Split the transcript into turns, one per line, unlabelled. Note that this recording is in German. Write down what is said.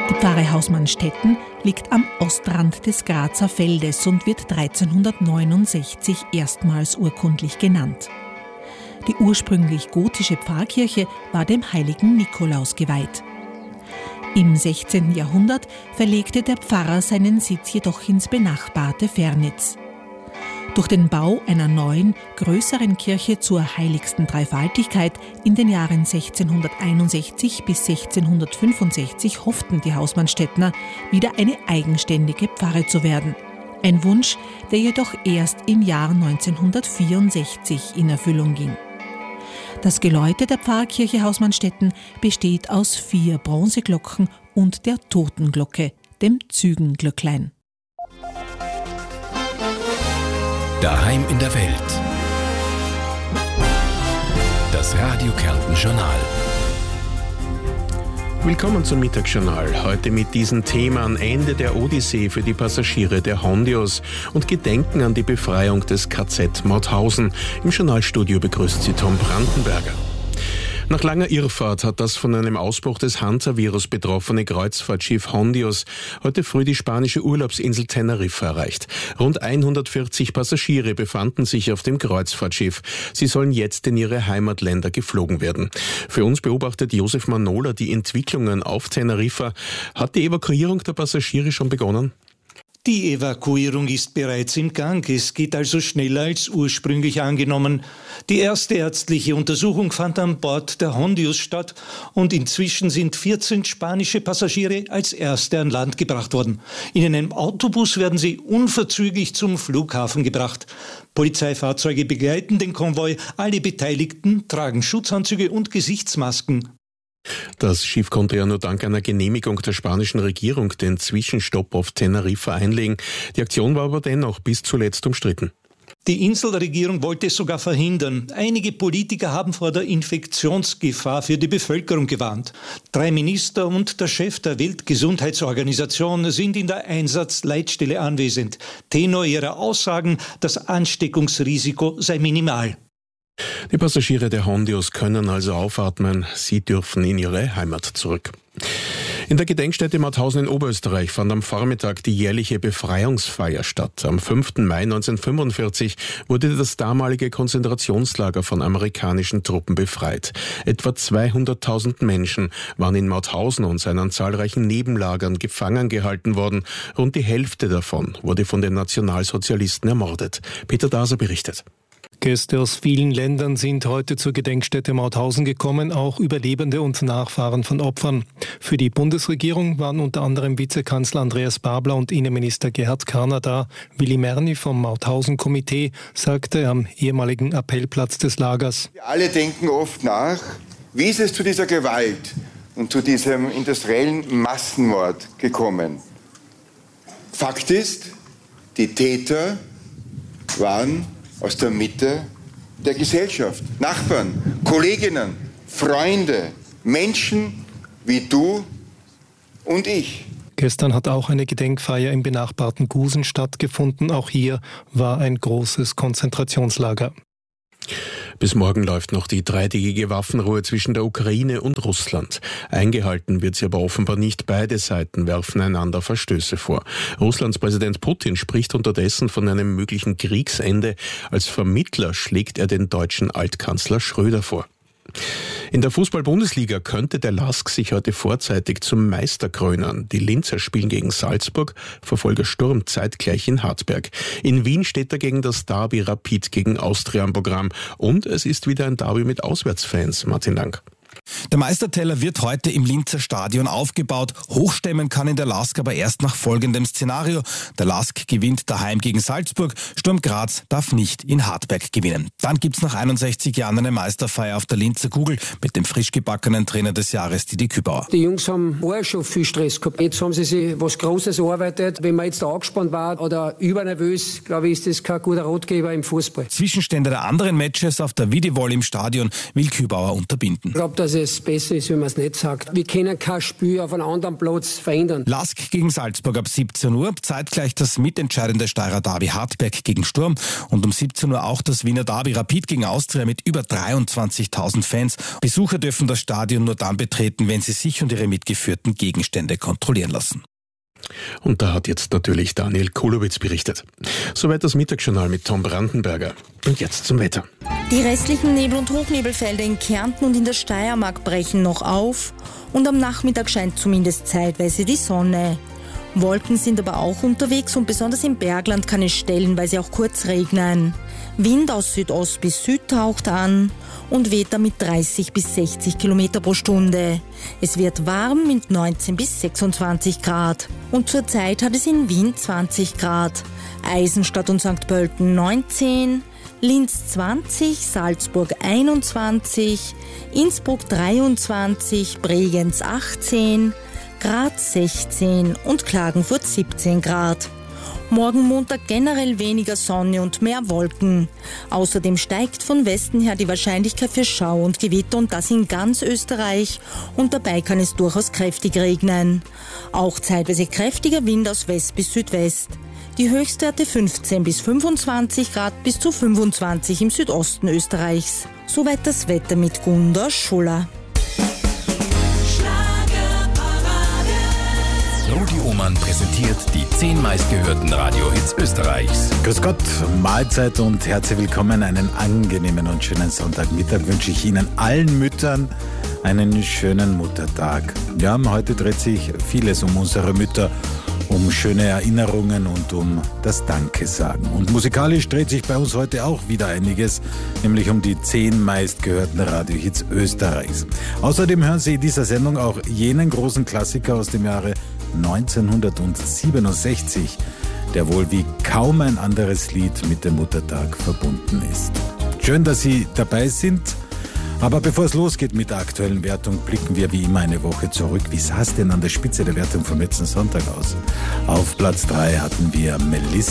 Die Pfarre Hausmannstetten liegt am Ostrand des Grazer Feldes und wird 1369 erstmals urkundlich genannt. Die ursprünglich gotische Pfarrkirche war dem heiligen Nikolaus geweiht. Im 16. Jahrhundert verlegte der Pfarrer seinen Sitz jedoch ins benachbarte Fernitz. Durch den Bau einer neuen, größeren Kirche zur heiligsten Dreifaltigkeit in den Jahren 1661 bis 1665 hofften die Hausmannstettner, wieder eine eigenständige Pfarre zu werden. Ein Wunsch, der jedoch erst im Jahr 1964 in Erfüllung ging. Das Geläute der Pfarrkirche Hausmannstetten besteht aus 4 Bronzeglocken und der Totenglocke, dem Zügenglöcklein.
Daheim in der Welt. Das Radio Kärnten Journal.
Willkommen zum Mittagsjournal. Heute mit diesen Themen: Ende der Odyssee für die Passagiere der Hondios und Gedenken an die Befreiung des KZ Mauthausen. Im Journalstudio begrüßt Sie Tom Brandenberger. Nach langer Irrfahrt hat das von einem Ausbruch des Hansa-Virus betroffene Kreuzfahrtschiff Hondios heute früh die spanische Urlaubsinsel Teneriffa erreicht. Rund 140 Passagiere befanden sich auf dem Kreuzfahrtschiff. Sie sollen jetzt in ihre Heimatländer geflogen werden. Für uns beobachtet Josef Manola die Entwicklungen auf Teneriffa. Hat die Evakuierung der Passagiere schon begonnen?
Die Evakuierung ist bereits im Gang. Es geht also schneller als ursprünglich angenommen. Die erste ärztliche Untersuchung fand an Bord der Hondios statt und inzwischen sind 14 spanische Passagiere als erste an Land gebracht worden. In einem Autobus werden sie unverzüglich zum Flughafen gebracht. Polizeifahrzeuge begleiten den Konvoi. Alle Beteiligten tragen Schutzanzüge und Gesichtsmasken.
Das Schiff konnte ja nur dank einer Genehmigung der spanischen Regierung den Zwischenstopp auf Teneriffa einlegen. Die Aktion war aber dennoch bis zuletzt umstritten.
Die Inselregierung wollte es sogar verhindern. Einige Politiker haben vor der Infektionsgefahr für die Bevölkerung gewarnt. 3 Minister und der Chef der Weltgesundheitsorganisation sind in der Einsatzleitstelle anwesend. Tenor ihrer Aussagen: das Ansteckungsrisiko sei minimal.
Die Passagiere der Hondios können also aufatmen. Sie dürfen in ihre Heimat zurück. In der Gedenkstätte Mauthausen in Oberösterreich fand am Vormittag die jährliche Befreiungsfeier statt. Am 5. Mai 1945 wurde das damalige Konzentrationslager von amerikanischen Truppen befreit. Etwa 200.000 Menschen waren in Mauthausen und seinen zahlreichen Nebenlagern gefangen gehalten worden. Rund die Hälfte davon wurde von den Nationalsozialisten ermordet. Peter Daser berichtet.
Gäste aus vielen Ländern sind heute zur Gedenkstätte Mauthausen gekommen, auch Überlebende und Nachfahren von Opfern. Für die Bundesregierung waren unter anderem Vizekanzler Andreas Babler und Innenminister Gerhard Karner da. Willi Merni vom Mauthausen-Komitee sagte am ehemaligen Appellplatz des Lagers:
Wir alle denken oft nach, wie ist es zu dieser Gewalt und zu diesem industriellen Massenmord gekommen? Fakt ist, die Täter waren aus der Mitte der Gesellschaft. Nachbarn, Kolleginnen, Freunde, Menschen wie du und ich.
Gestern hat auch eine Gedenkfeier im benachbarten Gusen stattgefunden. Auch hier war ein großes Konzentrationslager.
Bis morgen läuft noch die 3-tägige Waffenruhe zwischen der Ukraine und Russland. Eingehalten wird sie aber offenbar nicht. Beide Seiten werfen einander Verstöße vor. Russlands Präsident Putin spricht unterdessen von einem möglichen Kriegsende. Als Vermittler schlägt er den deutschen Altkanzler Schröder vor. In der Fußball-Bundesliga könnte der LASK sich heute vorzeitig zum Meister krönen. Die Linzer spielen gegen Salzburg, Verfolger Sturm zeitgleich in Hartberg. In Wien steht dagegen das Derby Rapid gegen Austria am Programm. Und es ist wieder ein Derby mit Auswärtsfans. Martin Lang.
Der Meisterteller wird heute im Linzer Stadion aufgebaut. Hochstemmen kann in der LASK aber erst nach folgendem Szenario. Der LASK gewinnt daheim gegen Salzburg. Sturm Graz darf nicht in Hartberg gewinnen. Dann gibt's nach 61 Jahren eine Meisterfeier auf der Linzer Kugel mit dem frisch gebackenen Trainer des Jahres, Didi Kübauer.
Die Jungs haben auch schon viel Stress gehabt. Jetzt haben sie sich was Großes erarbeitet. Wenn man jetzt da angespannt war oder übernervös, glaube ich, ist das kein guter Ratgeber im Fußball.
Zwischenstände der anderen Matches auf der Videovolley im Stadion will Kübauer unterbinden.
Ich glaube, dass es besser ist, wenn man es nicht sagt. Wir können kein Spiel auf einem anderen Platz verändern.
LASK gegen Salzburg ab 17 Uhr, zeitgleich das mitentscheidende Steirer Derby Hartberg gegen Sturm und um 17 Uhr auch das Wiener Derby Rapid gegen Austria mit über 23.000 Fans. Besucher dürfen das Stadion nur dann betreten, wenn sie sich und ihre mitgeführten Gegenstände kontrollieren lassen.
Und da hat jetzt natürlich Daniel Kulowitz berichtet. Soweit das Mittagsjournal mit Tom Brandenberger. Und jetzt zum Wetter.
Die restlichen Nebel- und Hochnebelfelder in Kärnten und in der Steiermark brechen noch auf und am Nachmittag scheint zumindest zeitweise die Sonne. Wolken sind aber auch unterwegs und besonders im Bergland kann es stellenweise auch kurz regnen. Wind aus Südost bis Süd taucht an und weht damit 30 bis 60 Kilometer pro Stunde. Es wird warm mit 19 bis 26 Grad. Und zurzeit hat es in Wien 20 Grad. Eisenstadt und St. Pölten 19, Linz 20, Salzburg 21, Innsbruck 23, Bregenz 18, Graz 16 und Klagenfurt 17 Grad. Morgen Montag generell weniger Sonne und mehr Wolken. Außerdem steigt von Westen her die Wahrscheinlichkeit für Schau und Gewitter und das in ganz Österreich. Und dabei kann es durchaus kräftig regnen. Auch zeitweise kräftiger Wind aus West bis Südwest. Die Höchstwerte 15 bis 25 Grad bis zu 25 im Südosten Österreichs. Soweit das Wetter mit Gunda Schuller.
Rudi Ohmann präsentiert die 10 meistgehörten Radiohits Österreichs.
Grüß Gott, Mahlzeit und herzlich willkommen. Einen angenehmen und schönen Sonntagmittag wünsche ich Ihnen allen Müttern einen schönen Muttertag. Ja, heute dreht sich vieles um unsere Mütter, um schöne Erinnerungen und um das Danke sagen. Und musikalisch dreht sich bei uns heute auch wieder einiges, nämlich um die 10 meistgehörten Radiohits Österreichs. Außerdem hören Sie in dieser Sendung auch jenen großen Klassiker aus dem Jahre 1967, der wohl wie kaum ein anderes Lied mit dem Muttertag verbunden ist. Schön, dass Sie dabei sind. Aber bevor es losgeht mit der aktuellen Wertung, blicken wir wie immer eine Woche zurück. Wie sah es denn an der Spitze der Wertung vom letzten Sonntag aus? Auf Platz 3 hatten wir Melissa